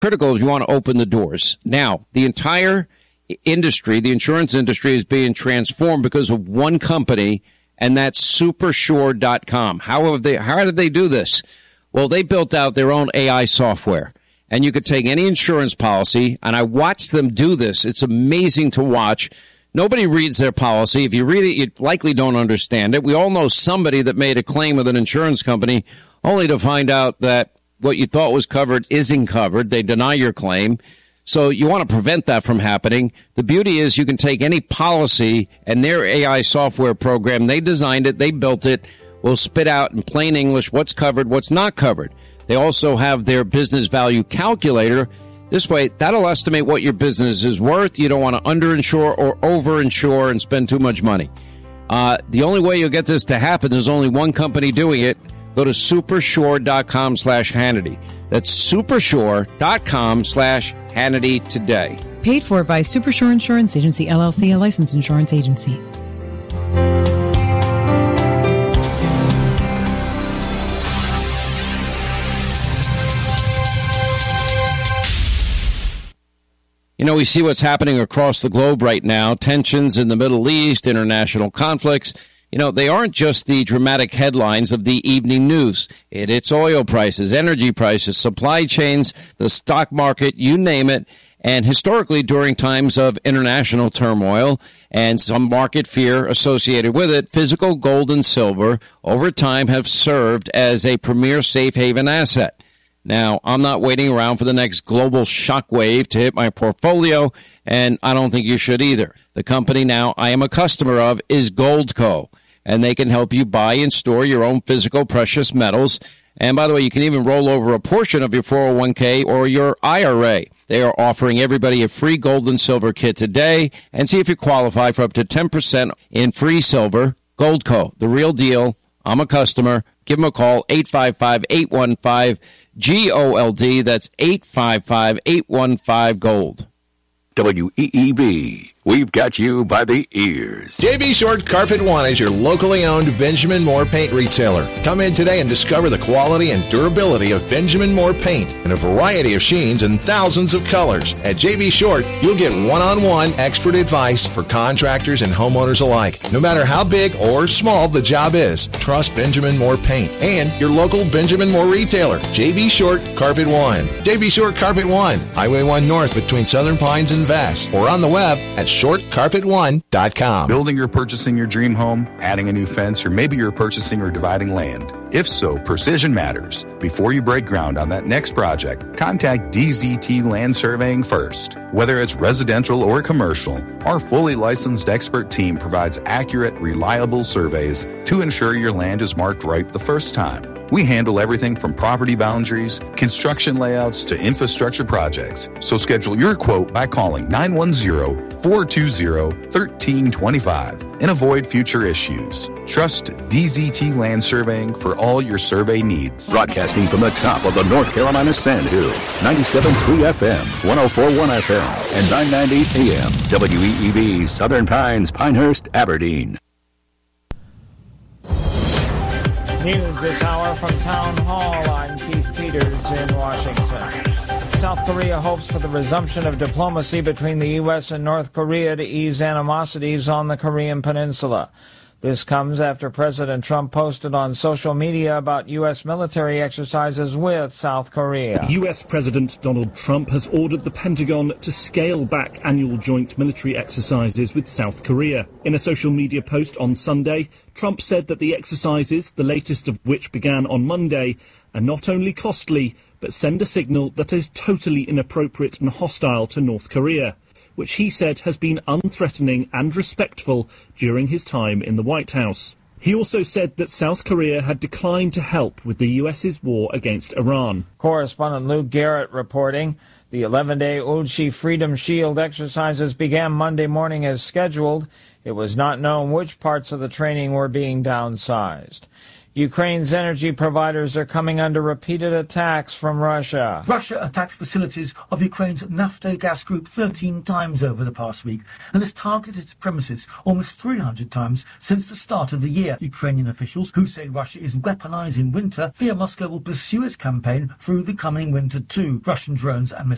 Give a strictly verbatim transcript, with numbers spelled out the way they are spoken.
critical if you want to open the doors. Now, the entire industry, the insurance industry, is being transformed because of one company, and that's Super Sure dot com. How have they, how did they do this? Well, they built out their own A I software, and you could take any insurance policy, and I watched them do this. It's amazing to watch. Nobody reads their policy. If you read it, you likely don't understand it. We all know somebody that made a claim with an insurance company only to find out that what you thought was covered isn't covered. They deny your claim. So you want to prevent that from happening. The beauty is you can take any policy, and their A I software program, they designed it, they built it, will spit out in plain English what's covered, what's not covered. They also have their business value calculator. This way, that'll estimate what your business is worth. You don't want to underinsure or overinsure and spend too much money. Uh, the only way you'll get this to happen, there's only one company doing it. Go to Super Sure dot com slash Hannity. That's Super Sure dot com slash Hannity today. Paid for by Super Sure Insurance Agency, L L C, a licensed insurance agency. You know, we see what's happening across the globe right now. Tensions in the Middle East, international conflicts. You know, they aren't just the dramatic headlines of the evening news. It, it's oil prices, energy prices, supply chains, the stock market, you name it. And historically, during times of international turmoil and some market fear associated with it, physical gold and silver over time have served as a premier safe haven asset. Now, I'm not waiting around for the next global shockwave to hit my portfolio, and I don't think you should either. The company now I am a customer of is Goldco, and they can help you buy and store your own physical precious metals. And by the way, you can even roll over a portion of your four oh one k or your I R A. They are offering everybody a free gold and silver kit today, and see if you qualify for up to ten percent in free silver. Goldco, the real deal. I'm a customer. Give them a call, eight five five, eight one five, G O L D. That's eight five five, eight one five, GOLD. W E E B. We've got you by the ears. J B Short Carpet One is your locally owned Benjamin Moore paint retailer. Come in today and discover the quality and durability of Benjamin Moore paint in a variety of sheens and thousands of colors. At J B Short, you'll get one-on-one expert advice for contractors and homeowners alike. No matter how big or small the job is, trust Benjamin Moore paint and your local Benjamin Moore retailer, J B Short Carpet One. J B Short Carpet One, Highway one North between Southern Pines and Vast, or on the web at short carpet one dot com. Building or purchasing your dream home, adding a new fence, or maybe you're purchasing or dividing land. If so, precision matters. Before you break ground on that next project, contact D Z T Land Surveying first. Whether it's residential or commercial, our fully licensed expert team provides accurate, reliable surveys to ensure your land is marked right the first time. We handle everything from property boundaries, construction layouts, to infrastructure projects. So schedule your quote by calling nine one zero, four two zero, one three two five and avoid future issues. Trust D Z T Land Surveying for all your survey needs. Broadcasting from the top of the North Carolina Sandhills, ninety-seven point three F M, one oh four point one F M, and nine ninety A M, W E E B, Southern Pines, Pinehurst, Aberdeen. News this hour from Town Hall. I'm Keith Peters in Washington. South Korea hopes for the resumption of diplomacy between the U S and North Korea to ease animosities on the Korean Peninsula. This comes after President Trump posted on social media about U S military exercises with South Korea. U S President Donald Trump has ordered the Pentagon to scale back annual joint military exercises with South Korea. In a social media post on Sunday, Trump said that the exercises, the latest of which began on Monday, are not only costly, but send a signal that is totally inappropriate and hostile to North Korea, which he said has been unthreatening and respectful during his time in the White House. He also said that South Korea had declined to help with the U S's war against Iran. Correspondent Luke Garrett reporting. The eleven-day Ulchi Freedom Shield exercises began Monday morning as scheduled. It was not known which parts of the training were being downsized. Ukraine's energy providers are coming under repeated attacks from Russia. Russia attacked facilities of Ukraine's Naftogaz group thirteen times over the past week and has targeted its premises almost three hundred times since the start of the year. Ukrainian officials, who say Russia is weaponizing winter, fear Moscow will pursue its campaign through the coming winter too. Russian drones and